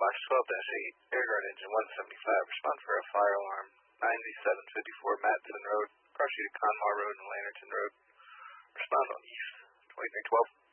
Fox 12-8, Airguard Engine 175, respond for a fire alarm, 9754 Matson Road, cross street Conmar Road and Lannerton Road. Respond on East 2312.